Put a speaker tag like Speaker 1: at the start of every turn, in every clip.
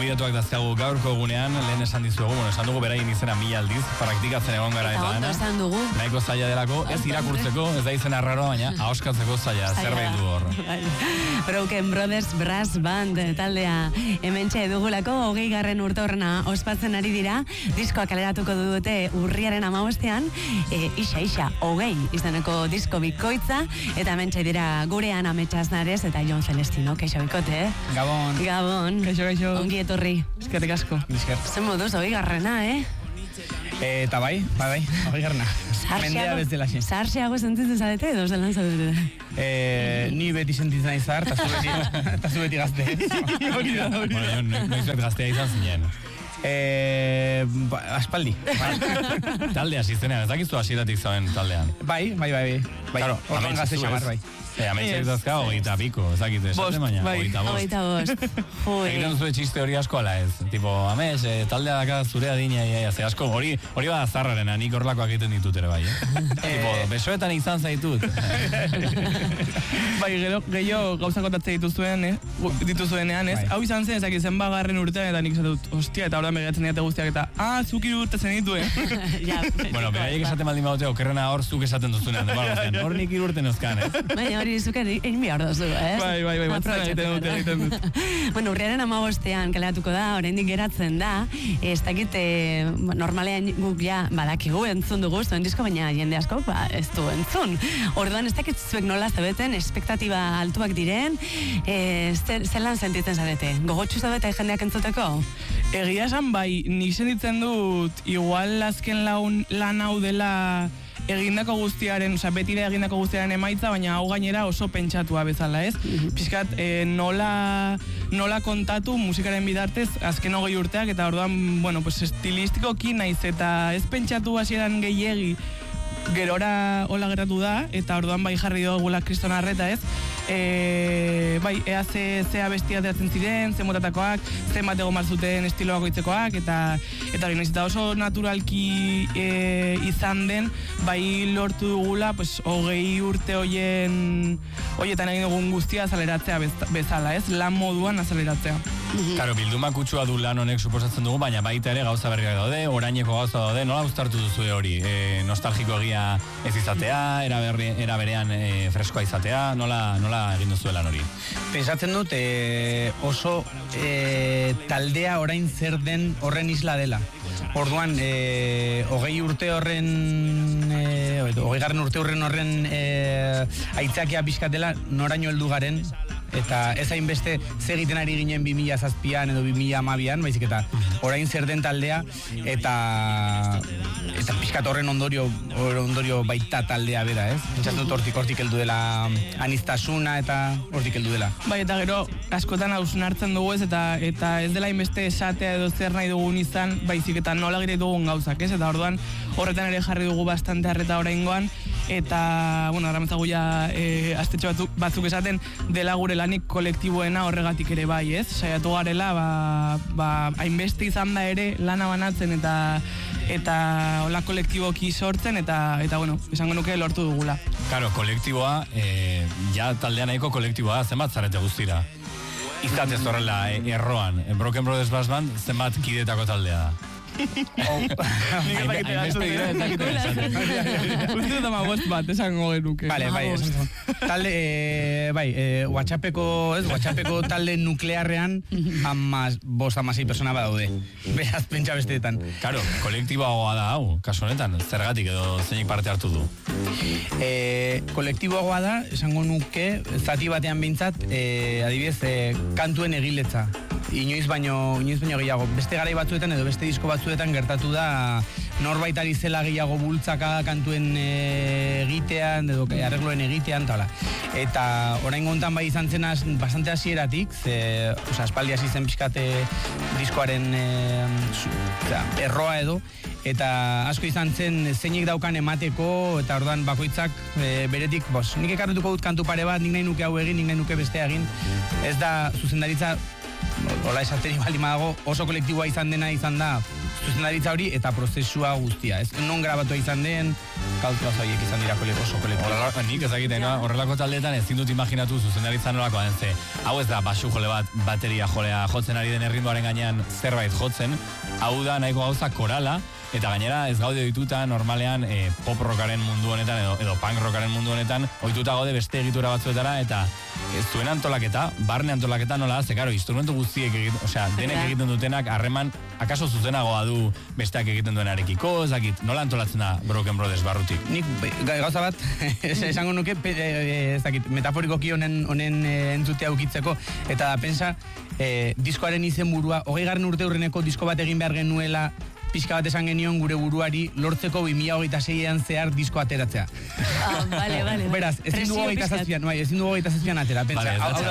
Speaker 1: gonbidatuak dazkagu gaurko egunean, lehen esan dizuegu, esan dugu beraien izena 1000 aldiz, praktikatzen egon gara eta
Speaker 2: ondo esan dugu.
Speaker 1: Nahiko zaila delako, ez irakurtzeko, ez da izena arraroa, baina ahoskatzeko zaila, zerbait du hor.
Speaker 2: Broken Brothers Brass Band taldea hementxe dugulako, 20. urte horrena ospatzen ari dira, diskoa kaleratuko dute urriaren 15ean, Ixa, 20 izeneko disko bikoitza, eta hementxe dira gurean Ametxaz Nares eta Jon Celestino, keixo bikote, Gabon. Kaixo. Ongi etorri.
Speaker 3: Eskerrik asko.
Speaker 2: Zen moduz, 20.
Speaker 3: Eta bai, 20. Mendea bezala xe.
Speaker 2: Zaharxeago sentitzen zarete edo zelan zaudete?
Speaker 3: Ni beti sentitzen nahi zahar, eta zu beti gazte.
Speaker 1: Bueno, jo noizuet gaztea izan zinen.
Speaker 3: Aspaldi.
Speaker 1: Taldea zizenean, ez dakizu hasieratik zauen taldean.
Speaker 3: Bai.
Speaker 1: Claro,
Speaker 3: orduan gazte xamar, bai.
Speaker 1: Ametxek dazka, 20 piko, ez dakit esate, baina
Speaker 2: 25.
Speaker 1: Egiten zuen txiste hori asko ala ez. Tipo, Ametx, taldea daka zure adina, ze asko, hori bada zarrarena, nik horlakoak egiten ditut ere bai, Tipo, besoetan izan zaitut.
Speaker 3: Bai, gehiago gauza kontatzen dituzuenean, ez? Hau izan zen, ezak izen bagarren urtean, eta nik esatut, hostia, eta horrean begatzen diate guztiak, eta, zuk 3 urte zen dituen.
Speaker 1: Bueno, beraiek esaten baldin baute, okerrena hor zuk esaten duzunean, hor nik 3 urte nozkan,
Speaker 2: Baina hori zuken egin behar dozu,
Speaker 3: Bai, egiten dut.
Speaker 2: Bueno, urriaren 15ean kaleratuko da, oraindik geratzen da, ez dakit, normalean guk ja badakigu entzun dugu zuen disko, baina jende asko, ez du entzun. Orduan ez dakit zuek nola zabeten, espektatiba altuak diren, zelan sentitzen zarete? Gogotxu zabete jendeak entzuteko?
Speaker 3: Egia esan bai, nik sentitzen dut, igual azken lan hau dela egindako guztiaren, beti da egindako guztiaren emaitza, baina hau gainera oso pentsatua bezala, ez? Piskat, nola kontatu musikaren bidartez azken 20 urteak, eta orduan, bueno, pues estilistikoki naiz, eta ez pentsatu hasieran gehiegi, gerora hola geratu da, eta orduan bai jarri dugula Kriston Arreta, ez? Bai, zea bestia ateratzen ziren, ze motatakoak, ze matego marzuten estiloako itzekoak, eta hori nahiz, eta oso naturalki izan den, bai lortu dugula, pues, 20 urte hoietan egin dugun guztia azaleratzea bezala, ez? Lan moduan azaleratzea.
Speaker 1: Karo, bilduma kutsua du lan honek suposatzen dugu, baina baita ere gauza berriak daude, oraineko gauza daude, nola uztartu duzu hori? Nostalgiko egia ez izatea, era berean freskoa izatea, nola egin duzu lan hori?
Speaker 3: Pensatzen dut oso taldea orain zer den horren isla dela. Orduan, 20 urte horren, 20. urte horren aitzakia pixkatela noraino heldu garen, eta ez hainbeste ze egiten ari ginen 2007an edo 2012an, baizik eta orain zer den taldea, eta pixkat horren ondorio baita taldea bera, ez? Pentsatu dut hortik heldu dela aniztasuna eta hortik heldu dela. Bai, eta gero askotan hausnartzen dugu ez, eta ez dela hainbeste esatea edo zer nahi dugun izan, baizik eta nola gire dugun gauzak, ez? Eta orduan horretan ere jarri dugu bastante arreta oraingoan, eta, bueno, aramatzagu ja astetxo batzuk esaten dela gure lanik kolektiboena horregatik ere bai, ez? Saiatu garela, hainbeste izan da ere lana banatzen eta hola kolektiboki sortzen, eta bueno, esango nuke lortu dugula.
Speaker 1: Karo, kolektiboa, ja taldean nahiko kolektiboa, zenbat zarete guztira? Izatez horrela, erroan, Broken Brothers Brass Band, zenbat kidetako taldea da? Uste dut ama bost bat, esango genuke. Vale, bai,
Speaker 3: talde, WhatsAppeko talde nuklearrean 5-6 persona badaude. Beraz, pentsa besteetan.
Speaker 1: Karo, kolektiboagoa da hau, kasu honetan, zergatik edo zeinik parte hartu du?
Speaker 3: Kolektiboagoa da, esango nuke, zati batean behintzat, adibidez, kantuen egiletza. Inoiz baino gehiago. Beste garai batzuetan edo beste disko batzuetan gertatu da norbait ari zela gehiago bultzaka kantuen egitean edo arregloen egitean tala. Eta orain gontan bai izan zenaz bastante hasieratik, aspaldi hasi zen pixkate diskoaren erroa edo, eta asko izan zen zeinik daukan emateko, eta orduan bakoitzak beretik, nik ekarretuko dut kantu pare bat, nik nahi nuke hau egin, nik nahi nuke bestea egin. Ez da zuzendaritza, hola esateri baldin badago, oso kolektiboa izan dena izan da zuzendaritza hori eta prozesua guztia, ez? Non grabatua izan den, gauza horiek izan dira oso kolektibo.
Speaker 1: Nik ezagiten, horrelako taldeetan ezin dut imaginatu zuzendaritza nolako den, ze hau ez da basu jole bat, bateria jolea jotzen ari den erritmoaren gainean zerbait jotzen, hau da nahiko gauza korala, eta gainera ez gaude dituta normalean pop rockaren mundu honetan edo punk rockaren mundu honetan ohituta gaude beste egitura batzuetara eta zuen antolaketa, barne antolaketa nola, ze karo, instrumentu guztiek denek egiten dutenak harreman akaso zuzenagoa du besteak egiten duenarekiko, ezakit, nola antolatzen da Broken Brothers barrutik?
Speaker 3: Nik gauza bat, esango nuke, ezakit, metaforikoki honen entzutea ukitzeko, eta da, pensa, diskoaren izenburua, 20. urte urreneko disko bat egin behar genuela, pixka bat esan genion gure buruari lortzeko 2026an zehar disko ateratzea.
Speaker 2: Vale.
Speaker 3: Beraz, ezin dugu 27an atera, pentsa,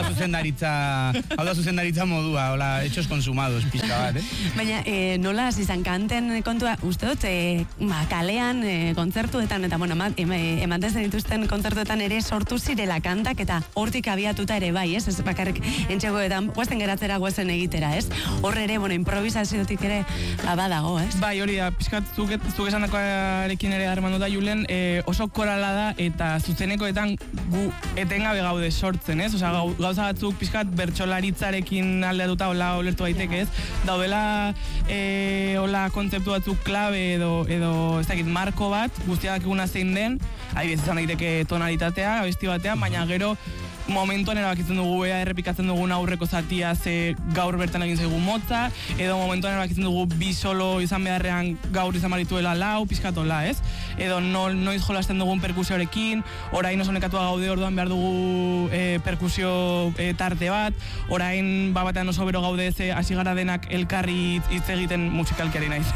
Speaker 3: hau da zuzendaritza modua, hola, hechos consumados, pixka bat,
Speaker 2: Baina, nola, izan kanten kontua, uste dut, kalean, kontzertuetan, eta, bueno, emantezen dituzten kontzertuetan ere sortu zirela kantak, eta hortik abiatuta ere bai, ez bakarrik entxegoetan, guazen geratzera, guazen egitera, ez? Hor ere, bueno, improvisaziotik ere badago, ez?
Speaker 4: Bai, hori da, pixkat zuk esandakoarekin ere harmandu da, Julen, oso korala da eta zuzenekoetan gu etengabe gaude sortzen, ez? Osa, gauza batzuk pixkat bertsolaritzarekin aldeatuta hola olertu daiteke, ez? Daudela hola kontzeptu batzuk klabe edo ez dakit marko bat, guztiak eguna zein den, adibidez izan daiteke tonalitatea, abesti batean, baina gero momentuan erabakitzen dugu errepikatzen dugun aurreko zatia ze gaur bertan egin zaigu motza, edo momentuan erabakitzen dugu bi solo izan beharrean gaur izan barituela lau, pizkatola, ez? Edo noiz jolasten dugun perkusioarekin, orain oso nekatua gaude orduan behar dugu perkusio tarte bat, orain batean oso bero gaude ze hasi gara denak elkarri hitz egiten musikalkiari naiz,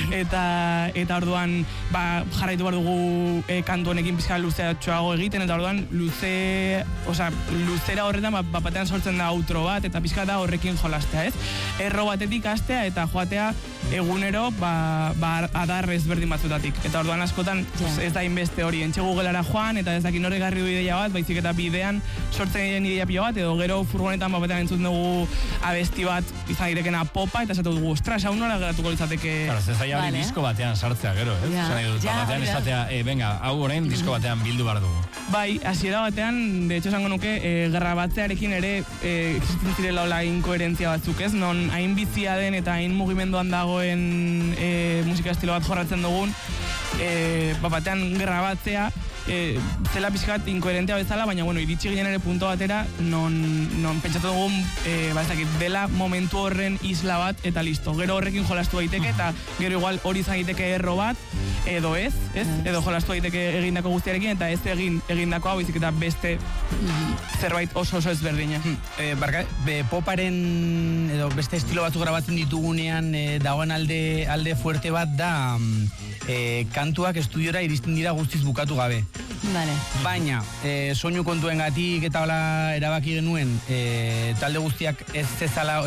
Speaker 4: eta orduan jarraitu behar dugu kantu honekin pizka luzeatxoago egiten, eta orduan luzera horretan batean sortzen da outro bat eta pixka da horrekin jolastea, ez? Erro batetik hastea eta joatea egunero adar ezberdin batzutatik. Eta orduan askotan ez da inbeste hori entxe Googleara joan eta ez dakin horrek garri du ideia bat, baizik eta bidean sortzen diren ideia pila bat, edo gero furgonetan batean entzuten dugu abesti bat izan direkena popa eta esatu dugu, ostras, hau nola geratuko litzateke.
Speaker 1: Claro, ez zaila hori disko batean sartzea gero, ez? Batean esatea, venga, hau orain disko batean bildu behar dugu.
Speaker 4: Bai, hasiera batean, de hecho esango nuke, grabatzearekin ere existitzen zirela hola inkoherentzia batzuk, ez? Non hain bizia den eta hain mugimenduan dagoen musika estilo bat jorratzen dugun, batean grabatzea zela pixkat inkoherentea bezala, baina bueno, iritsi ginen ere punto batera non pentsatu dugun dela momentu horren isla bat eta listo. Gero horrekin jolastu daiteke eta gero igual hori izan daiteke erro bat edo ez? Edo jolastu daiteke egindako guztiarekin eta ez egindakoa baizik eta beste zerbait oso ezberdina.
Speaker 3: Poparen edo beste estilo batzuk grabatzen ditugunean dagoen alde fuerte bat da kantuak estudiora iristen dira guztiz bukatu gabe.
Speaker 2: Vale.
Speaker 3: Baina, soinu kontuengatik eta hola erabaki genuen talde guztiak ez zezala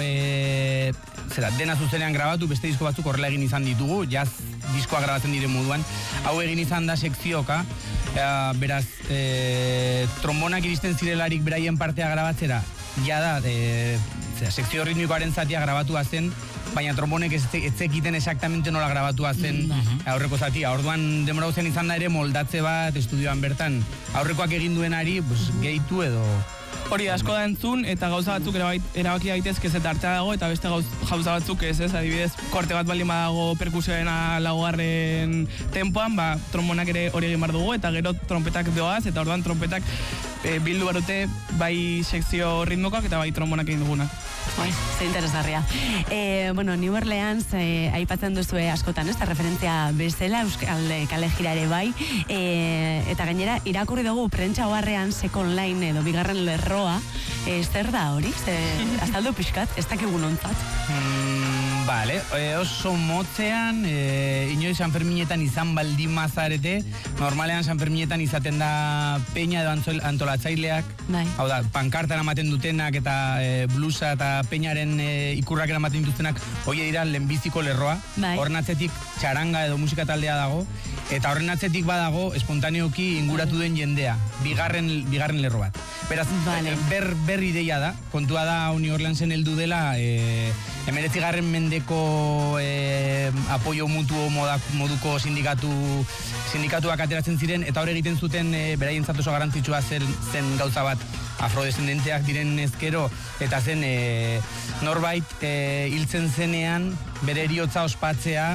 Speaker 3: dena zuzenean grabatu, beste disko batzuk horrela egin izan ditugu, jazz diskoa grabatzen diren moduan. Hau egin izan da sekzioka, beraz, trombonak iristen zirelarik beraien partea grabatzera, da, sekzio ritmikoaren zatia grabatua zen, baina trombonek ez zekiten exactamente nola grabatua zen aurreko zatia. Orduan demora zen izan da ere moldatze bat estudioan bertan. Aurrekoak egin duenari gehitu edo...
Speaker 4: Hori asko da entzun eta gauza batzuk erabaki daitezke ez tartea dago eta beste gauza batzuk ez, adibidez, korte bat baldin badago perkusioena laugarren tempoan, trombonak ere hori egin bar dugu eta gero trompetak doaz eta orduan trompetak bildu barute bai sekzio ritmokoak eta bai trombonak egin dugunak.
Speaker 2: Bai, ze interesgarria. Bueno, New Orleans aipatzen duzue askotan, ez da referentzia bezala Euskal Kale Jira ere bai, eta gainera irakurri dugu prentsa oharrean Second Line edo bigarren lerroa, zer da hori? Azaldu pixkat, ez dakigun ontzat.
Speaker 3: Vale, oso motzean, inoiz San Ferminetan izan baldin mazarete, normalean San Ferminetan izaten da peña edo antolatzaileak, hau da, pankartan ematen dutenak eta blusa eta peñaren ikurrak eramaten dituztenak, hoi dira lehenbiziko lerroa, horren atzetik txaranga edo musika taldea dago, eta horren atzetik badago espontaneoki inguratu den jendea, bigarren lerro bat. Beraz, berri ideia da, kontua da New Orleansen heldu dela 19. mendeko apoio mutuo moduko sindikatuak ateratzen ziren, eta hor egiten zuten beraientzat oso garrantzitsua zen gauza bat, afrodescendenteak diren ezkero, eta zen norbait hiltzen zenean bere eriotza ospatzea,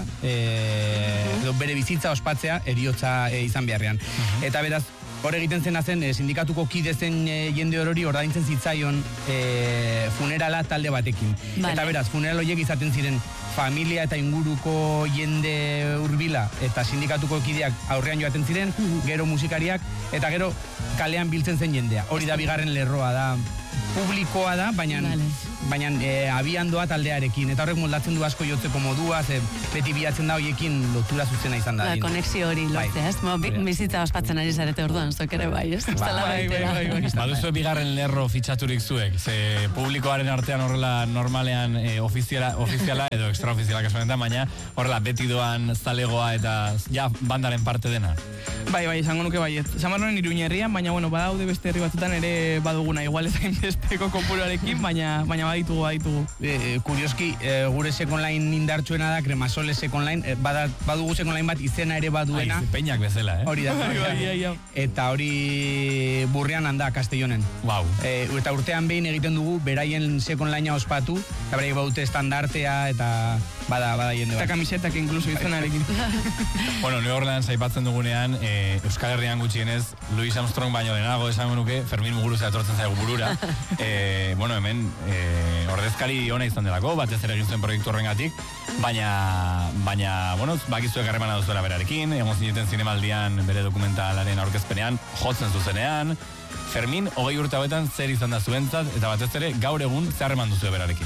Speaker 3: edo bere bizitza ospatzea eriotza izan beharrean. Eta beraz, hor egiten zena zen, sindikatuko kide zen jende hori ordaintzen zitzaion funerala talde batekin. Vale. Eta beraz, funeral horiek izaten ziren familia eta inguruko jende hurbila eta sindikatuko kideak aurrean joaten ziren, gero musikariak, eta gero kalean biltzen zen jendea. Hori da bigarren lerroa da, publikoa da, baina abian doa taldearekin, eta horrek moldatzen du asko jotzeko modua, beti bilatzen da horiekin lotura zuzena izan da.
Speaker 2: Konexio hori lotzea, ez? Bizitza ospatzen ari zarete orduan, zok ere bai, ez?
Speaker 1: Baduzu bigarren lerro fitxaturik zuek, ze publikoaren artean horrela normalean ofiziala edo extraofiziala kasuanetan, baina horrela beti doan zalegoa eta ja bandaren parte dena.
Speaker 4: Bai, izango nuke baiet. Zamarronen Iruñerrian, baina bueno, badaude beste herri batzutan ere baduguna, igual ez hainbesteko kopuruarekin, baina baditugu.
Speaker 3: Kurioski, gure Second Line indartsuena da, Cremasole Second Line, badugu Second Line bat izena ere baduena.
Speaker 1: Peinak bezala,
Speaker 3: Hori da. Eta hori Burrian handa, Castellonen.
Speaker 1: Wow.
Speaker 3: Eta urtean behin egiten dugu, beraien Second Linea ospatu, eta beraiek baute estandartea, eta bada jende bat.
Speaker 4: Eta kamisetak inkluso izenarekin.
Speaker 1: Bueno, New Orleans aipatzen dugunean, Euskal Herrian gutxienez, Louis Armstrong baino lehenago esango nuke, Fermin Muguruza etortzen zaigu burura. Bueno, hemen ordezkari ona izan delako, batez ere egin zuen proiektu horrengatik, baina, bueno, bakizuek harremana duzuela berarekin, egon zineten zinemaldian bere dokumentalaren aurkezpenean, jotzen zuzenean. Fermin, 20 urte hauetan zer izan da zuentzat, eta batez ere gaur egun zer harreman duzu berarekin?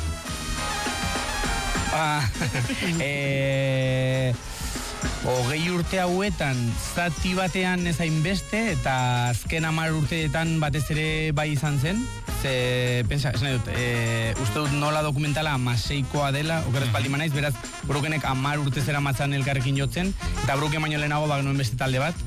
Speaker 3: 20 urte hauetan zati batean ez hainbeste, eta azken 10 urteetan batez ere bai izan zen. Uste dut nola dokumentala 16koa dela, okerrez paldi manaiz, beraz, Brokenek 10 urte zera matzan elkarrekin jotzen, eta Broken baino lehenago bagnoen beste talde bat,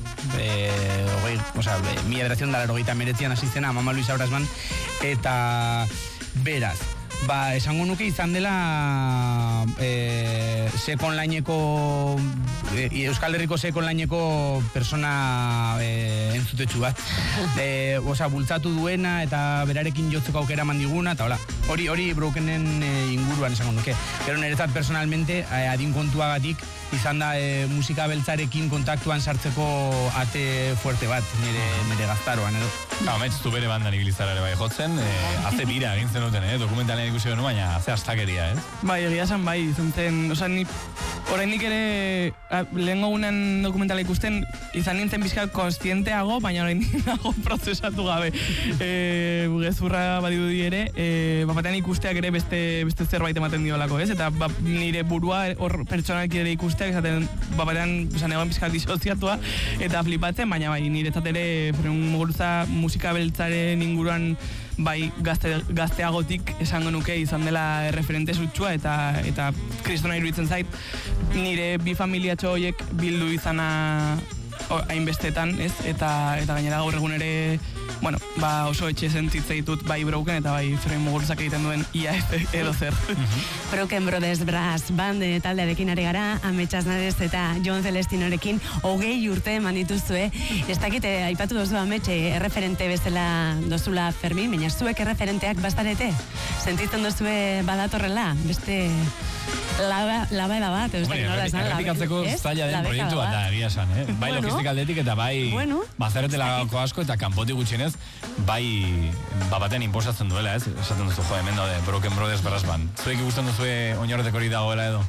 Speaker 3: 1989an hasi zena, Mama Luisa Brasman, eta beraz, esango nuke izan dela Second Lineko Euskal Herriko Second Lineko persona entzutetsu bat. Bultzatu duena eta berarekin jotzeko aukera mandiguna, eta hori Brokenen inguruan esango nuke. Gero niretzat personalmente adin kontuagatik izan da musika beltzarekin kontaktuan sartzeko ate fuerte bat nire gaztaroan edo.
Speaker 1: Metz du bere bandan ibilizara ere bai jotzen, haze bira egin zenuten, dokumentalean ikusi genu, baina haze astakeria, ez?
Speaker 4: Bai, egia esan bai, zentzen, oraindik ere lehengo gunen dokumentala ikusten izan nintzen bizkat konstienteago, baina oraindik nago prozesatu gabe. Gezurra badirudi ere, batean ikusteak ere beste zerbait ematen diolako, ez? Eta nire burua hor pertsonalki ere ikusteak, esaten batean egon bizkat disoziatua eta flipatzen, baina bai, niretzat ere Muguruza musika beltzaren inguruan bai gazteagotik esango nuke izan dela referente sutsua eta kristona iruditzen zait nire bi familiatxo horiek bildu izana hainbestetan, ez? Eta gainera gaur egun ere oso etxe sentitze ditut bai Broken eta bai Fermin Muguruzak egiten duen ia edo zer.
Speaker 2: Broken Brothers Brass Band taldearekin ari gara, Amets Aznarez eta Jon Celestinorekin 20 urte eman dituzue. Ez dakit, aipatu dozu Amets erreferente bezala dozula Fermin, baina zuek erreferenteak bastarete? Sentitzen dozue badatorrela? Beste labeda bat, ez dakit nola esan.
Speaker 1: Errepikatzeko zaila den proiektu bat da, egia esan, bai logistika aldetik eta bai bazaretelako asko eta kanpotik gutxienez, bai batean inposatzen duela, ez? Esaten duzu, hemen daude, Broken Brothers Brass Band. Zuek ikusten duzue oinordetik hori dagoela edo?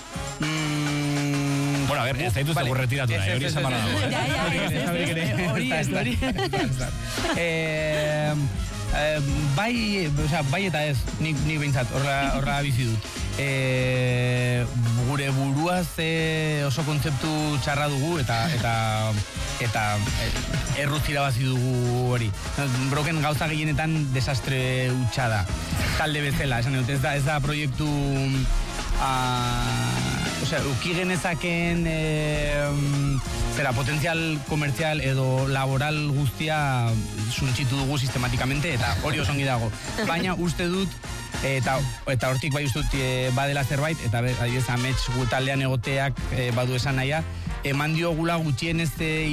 Speaker 1: Bueno, a ver, ez daitu zegur retiratu nahi, hori esan barra dago.
Speaker 3: Hori bai eta ez, nik behintzat, horra bizi dut. Gure buruaz oso kontzeptu txarra dugu eta erruzira bazi dugu hori. Broken gauza gehienetan desastre hutsa da. Talde bezala, esan dut, ez da proiektu uki genezaken potentzial komertzial edo laboral guztia suntxitu dugu sistematikamente, eta hori oso ongi dago. Baina uste dut, eta hortik bai uste dut badela zerbait, eta adibidez amets taldean egoteak badu esan nahia, eman diogula gutxienez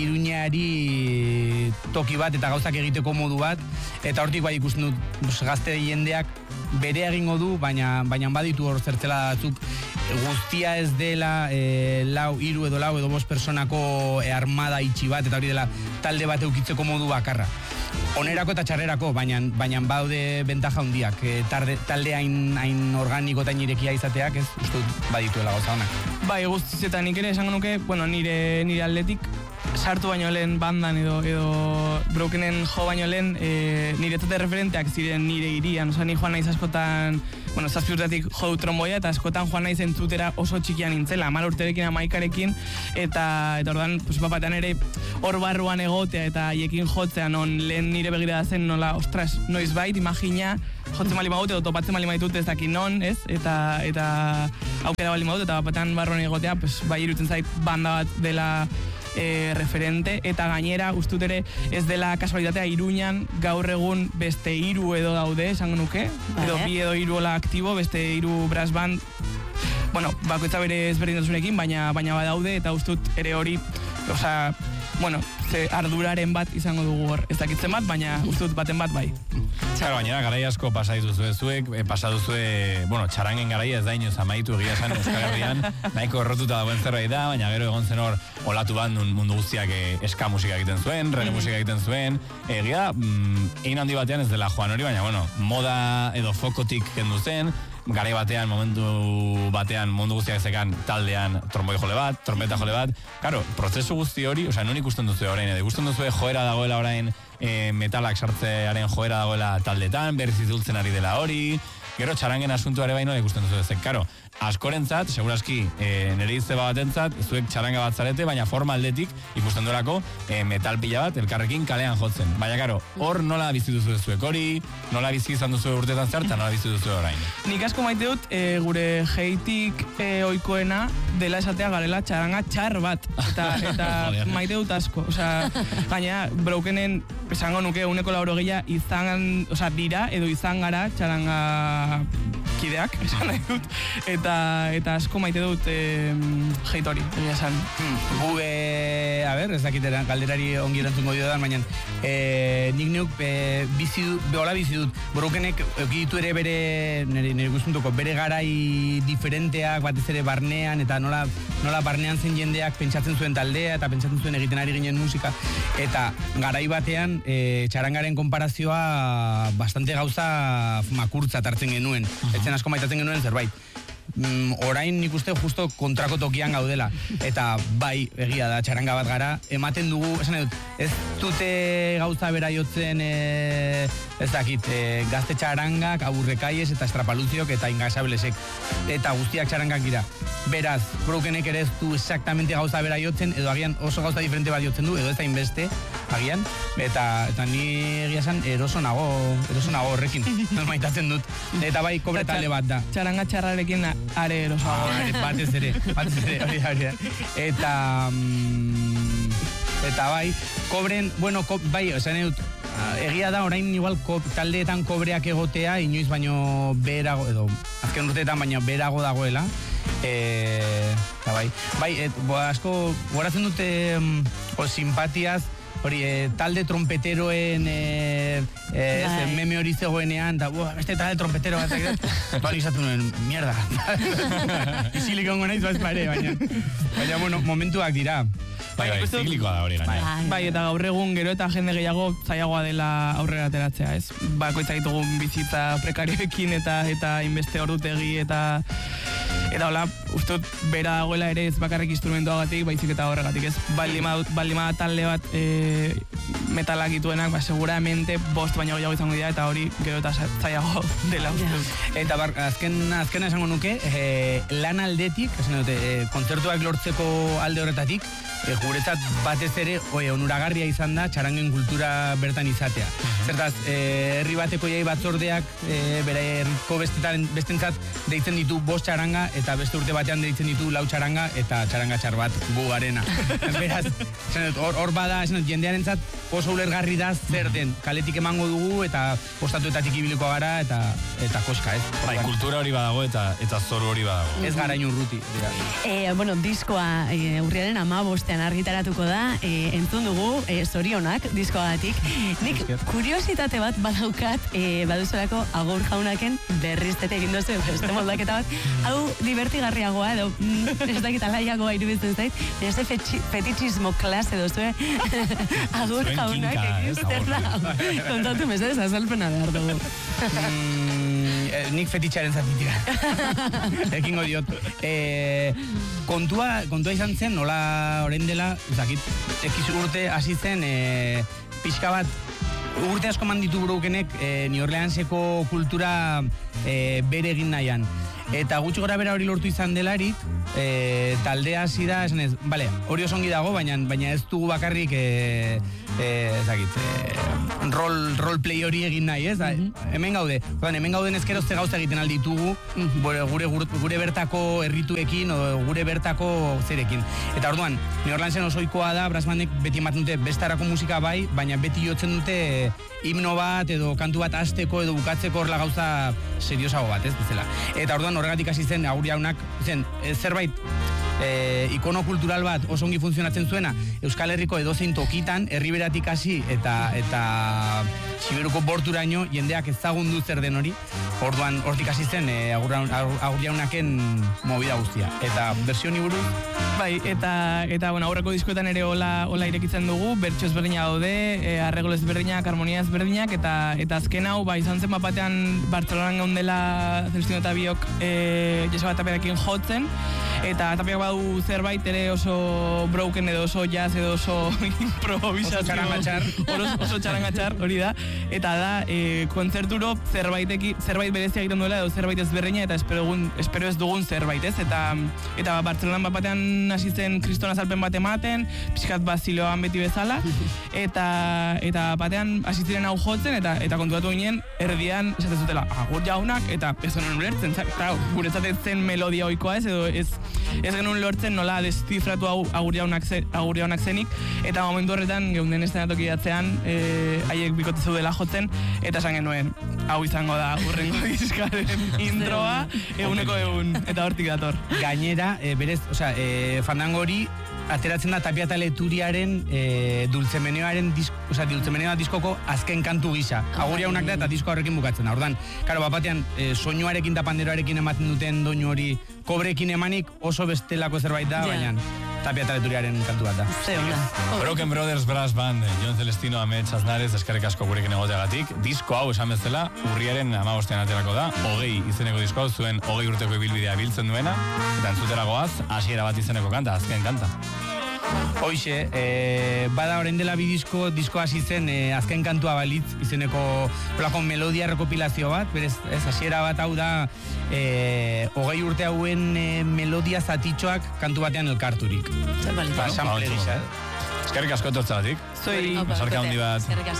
Speaker 3: Iruñari toki bat eta gauzak egiteko modu bat, eta hortik bai ikusten dut gazte jendeak bere egingo du, baina baditu hor zertzela batzuk guztia ez dela lau edo bost personako armada itxi bat, eta hori dela talde bat eukitzeko modu bakarra. Onerako eta txarrerako, baina baude bentaja handiak, talde hain organiko eta irekia izateak, ez uste dut badituela gauza honak.
Speaker 4: Bai, guztietan nik ere esango nuke, bueno, nire aldetik sartu baino lehen bandan edo Brokenen jo baino lehen niretzate referenteak ziren nire irian, oza, ni joan naiz askotan, bueno, 7 urtetik jo du tromboia, eta askotan joan naiz entzutera oso txikian nintzela, 10 urterekin 11 eta ordan, pues, bapatean ere hor barruan egotea eta haiekin jotzea non lehen nire begirada zen nola, ostras, noiz bait, imagina, jotzen bali maut edo topatzen bali maitut ez daki non, ez? Eta aukera bali maut eta bapatean barruan egotea, pues, bai irutzen zait banda bat dela referente, eta gainera ustut ere ez dela kasualitatea Iruñan gaur egun beste 3 edo daude, esango nuke, edo 2 edo 3 ola aktibo, beste 3 brass band, bueno, bakoitza bere ezberdintasunekin, baina badaude, eta ustut ere hori, osea, bueno, arduraren bat izango dugu hor, ez dakitzen bat, baina ustut baten bat bai.
Speaker 1: Claro, baina garai asko pasa dituzue zuek, bueno, txarangen garaia ez da inoz amaitu egia esan Euskal Herrian, nahiko errotuta dagoen zerbait da, baina gero egon zen hor olatu bat mundu guztiak eska musika egiten zuen, reggae musika egiten zuen, egia, egin handi batean ez dela joan hori, baina, bueno, moda edo fokotik kendu zen, garai batean, momentu batean mundu guztiak zekan taldean tromboi jole bat, trompeta jole bat, claro, prozesu guzti hori, osea, non ikusten duzu orain, edo ikusten duzu joera dagoela orain metalak sartzearen joera dagoela taldetan, berriz izultzen ari dela hori, gero txarangen asuntuare baino ikusten duzu ezek, karo, askorentzat, seguraski, nire izeba batentzat, zuek txaranga bat zarete, baina forma aldetik ikusten duelako metal pila bat elkarrekin kalean jotzen. Baina, karo, hor nola bizi duzu zuek hori, nola bizi izan duzu urtetan zertan, nola bizi duzu orain.
Speaker 4: Nik asko maite dut, gure heitik ohikoena dela esatea garela txaranga txar bat, eta maite dut asko. Osea, gaina, Brokenen, esango nuke, 180 izan, osea, dira, edo izan gara txaranga kideak, esan nahi dut, eta asko maite dut heit hori, esan.
Speaker 3: Gu, a ber, ez dakitera, galderari ongi erantzungo dio da, baina nik neuk hola bizi dut, Brokenek eukiditu ere bere, nire guztuntuko, bere garai diferenteak, batez ere barnean, eta nola barnean zen jendeak pentsatzen zuen taldea, eta pentsatzen zuen egiten ari ginen musika, eta garai batean txarangaren konparazioa bastante gauza makurtza hartzen genuen, etzen asko maitatzen genuen zerbait. Orain nik uste justo kontrako tokian gaudela, eta bai, egia da, txaranga bat gara, ematen dugu, esan dut, ez dute gauza bera jotzen, ez dakit, gazte txarangak, aburrekaiez eta estrapaluziok eta ingasablesek, eta guztiak txarangak dira. Beraz, Brokenek ere ez du exactamente gauza bera jotzen, edo agian oso gauza diferente bat jotzen du, edo ez da inbeste, agian, eta ni egia esan eroso nago horrekin, maitatzen dut, eta bai, kobre talde bat da.
Speaker 4: Txaranga txarrarekin are erosoago.
Speaker 3: Batez ere, hori. Eta bai, kobren, bueno, bai, esan dut, egia da orain igual taldeetan kobreak egotea, inoiz baino berago, edo azken urteetan baino berago dagoela, eta bai, asko, goratzen dute simpatiaz, hori, talde trompeteroen meme hori zegoenean, eta beste talde trompetero bat izatu nuen, mierda. Izilik ongo nahiz bat pare, baina, bueno, momentuak dira.
Speaker 1: Bai, ziklikoa da hori gaina.
Speaker 4: Bai, eta gaur egun gero eta jende gehiago zailagoa dela aurrera ateratzea, ez? Bakoitza ditugun bizitza prekarioekin eta inbeste ordutegi eta hola, uste dut bera dagoela ere ez bakarrik instrumentuagatik, baizik eta horregatik, ez? Baldima talde bat metalak dituenak, seguramente 5 baino gehiago izango dira, eta hori gero eta zailago dela uste dut.
Speaker 3: Eta azkena esango nuke, lan aldetik, kontzertuak lortzeko alde horretatik, guretzat batez ere onuragarria izan da txarangen kultura bertan izatea. Zertaz, herri bateko jai batzordeak bere herriko bestentzat deitzen ditu 5 txaranga eta beste urte batean deitzen ditu 4 txaranga eta txaranga txar bat gu garena. Beraz, hor bada, jendearentzat oso ulergarri da zer den. Kaletik emango dugu eta ostatuetatik ibiliko gara eta koska, ez?
Speaker 1: Bai, kultura hori badago eta zoru hori badago.
Speaker 3: Ez gara inurruti.
Speaker 2: Bueno, diskoa urriaren 15ean argitaratuko da, entzun dugu, zorionak diskoagatik. Nik kuriositate bat badaukat, baduzorako Agur Jaunaken berriztete egin duzu, beste moldaketa bat, hau divertigarriagoa, edo ez dakit alaiagoa iruditzen zait, beste fetichismo klase duzu, Agur Jaunak egin zer da. Kontatu mesedez, azalpena behar dugu.
Speaker 3: Nik fetitxaren zatitik. Ekingo diot. Kontua izan zen, nola orain dela, ekiz urte hasi zen, pixka bat, urte asko manditu burukenek New Orleanseko kultura bere egin nahian. Eta gutxi gora bera hori lortu izan delarik, taldea hasi da, esan ez, bale, hori osongi dago, baina ez dugu bakarrik, roleplay hori egin nahi, ez? Hemen gaude. Hemen gauden ezkero ze gauza egiten alditugu, gure bertako errituekin, o gure bertako zerekin. Eta orduan, New Orleansen osoikoa da, brass bandek beti ematen dute bestarako musika bai, baina beti jotzen dute himno bat, edo kantu bat hasteko edo bukatzeko horla gauza seriosago bat, ez? Bezala. Eta orduan horregatik hasi zen Agur Jaunak, zerbait ikono kultural bat oso ongi funtzionatzen zuena Euskal Herriko edozein tokitan, herriberatik hasi eta Siberuko borturaino jendeak ezagun du zer den hori. Orduan hortik hasi zen Agur Jaunaken movida guztia. Eta versioni buruz?
Speaker 4: Bai, eta bueno, aurreko diskoetan ere hola irekitzen dugu, bertso ezberdinak daude, arreglo ezberdinak, harmonia ezberdinak, eta azken hau, izan zen batean Bartzelonan gaundela Celestino eta biok Joseba Tapiarekin jotzen, eta Tapiak badu zerbait ere oso broken edo oso jazz edo oso improvisazio, oso txarangatxar, hori da, eta da kontzerturo zerbait berezia egiten duela edo zerbait ezberdina eta espero ez dugun zerbait, ez? Eta Bartzelonan batean hasi zen kriston azalpen bat ematen, pixkat baziloan beti bezala, eta batean hasi ziren hau jotzen, eta kontuatu ginen, erdian esaten zutela, Agur Jaunak, eta ez genuen ulertzen, guretzat ez zen melodia ohikoa ez, edo ez genuen lortzen nola deszifratu Agur Jaunak zenik, eta momentu horretan geunden estenatoki atzean, haiek bikote zeudela jotzen, eta esan genuen, hau izango da hurrengo diskaren introa, eguneko egun, eta hortik dator.
Speaker 3: Gainera, berez, fandango hori ateratzen da Tapia eta Leturiaren Dulcemenioa diskoko azken kantu gisa. Agur Jaunak da eta disko horrekin bukatzen da. Ordan, karo, batean soinuarekin eta panderoarekin ematen duten doinu hori kobrekin emanik oso bestelako zerbait da, baina Tapia eta Leturiaren kantu bat da.
Speaker 1: Broken Brothers Brass Band, Jon Celestino, Amets Aznarez, eskerrik asko gurekin egoteagatik. Disko hau esan bezala, urriaren 15ean aterako da, 20 izeneko disko hau, zuen 20 urteko ibilbidea biltzen duena, eta entzuteragoaz, hasiera bat izeneko kanta, azken kanta.
Speaker 3: Hoxe, bada orain dela bi disko hasi zen azken kantua balitz izeneko polako melodia rekopilazio bat, berez, hasiera bat hau da 20 urte hauen melodia zatitxoak kantu batean elkarturik.
Speaker 2: Zer balitz.
Speaker 3: Sample gisa.
Speaker 1: Eskerrik asko etortzagatik.
Speaker 4: Zoi.
Speaker 1: Besarka handi bat.
Speaker 2: Eskerrik asko.